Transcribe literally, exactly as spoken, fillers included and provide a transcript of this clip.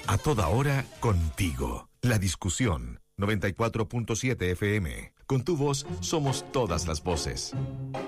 A toda hora, contigo. La discusión. noventa y cuatro punto siete F M. Con tu voz, somos todas las voces.